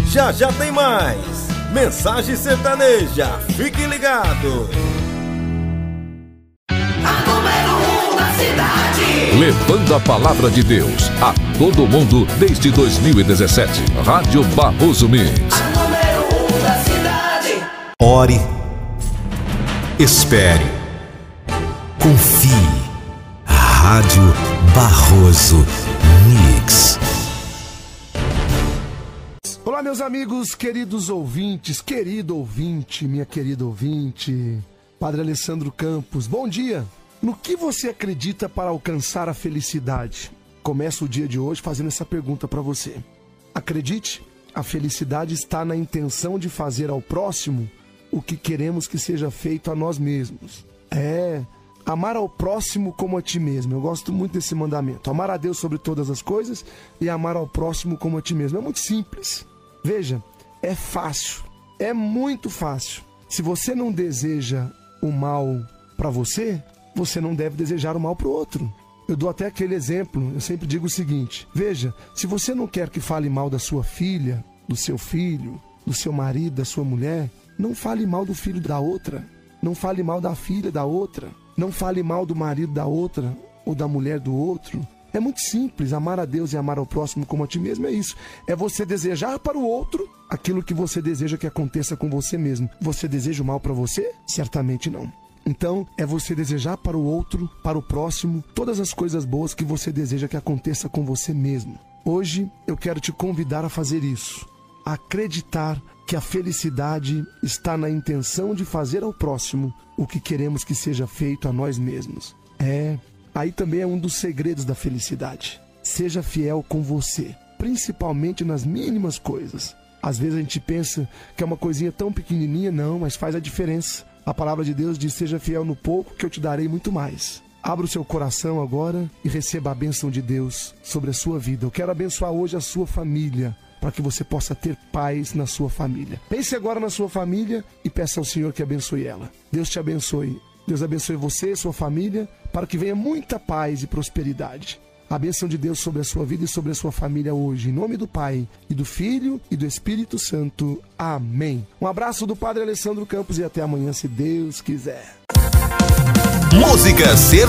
Já já tem mais Mensagem Sertaneja. Fique ligado. A número 1 da cidade. Levando a palavra de Deus a todo mundo desde 2017. Rádio Barroso Mix. A número 1 da cidade. Ore, espere, confie. Rádio Barroso Mix. Olá, meus amigos, queridos ouvintes, querido ouvinte, minha querida ouvinte, Padre Alessandro Campos, bom dia! No que você acredita para alcançar a felicidade? Começo o dia de hoje fazendo essa pergunta para você. Acredite, a felicidade está na intenção de fazer ao próximo o que queremos que seja feito a nós mesmos. Amar ao próximo como a ti mesmo. Eu gosto muito desse mandamento. Amar a Deus sobre todas as coisas e amar ao próximo como a ti mesmo. É muito simples. Veja, é fácil. É muito fácil. Se você não deseja o mal para você, você não deve desejar o mal para o outro. Eu dou até aquele exemplo. Eu sempre digo o seguinte. Veja, se você não quer que fale mal da sua filha, do seu filho, do seu marido, da sua mulher, não fale mal do filho da outra. Não fale mal da filha da outra. Não fale mal do marido da outra ou da mulher do outro. É muito simples. Amar a Deus e amar ao próximo como a ti mesmo é isso. É você desejar para o outro aquilo que você deseja que aconteça com você mesmo. Você deseja o mal para você? Certamente não. Então, é você desejar para o outro, para o próximo, todas as coisas boas que você deseja que aconteça com você mesmo. Hoje, eu quero te convidar a fazer isso. A acreditar que a felicidade está na intenção de fazer ao próximo o que queremos que seja feito a nós mesmos. Aí também é um dos segredos da felicidade. Seja fiel com você, principalmente nas mínimas coisas. Às vezes a gente pensa que é uma coisinha tão pequenininha, não, mas faz a diferença. A palavra de Deus diz, seja fiel no pouco que eu te darei muito mais. Abra o seu coração agora e receba a bênção de Deus sobre a sua vida. Eu quero abençoar hoje a sua família, para que você possa ter paz na sua família. Pense agora na sua família e peça ao Senhor que abençoe ela. Deus te abençoe. Deus abençoe você e sua família, para que venha muita paz e prosperidade. A bênção de Deus sobre a sua vida e sobre a sua família hoje. Em nome do Pai, e do Filho, e do Espírito Santo. Amém. Um abraço do Padre Alessandro Campos e até amanhã, se Deus quiser. Música sertaneja.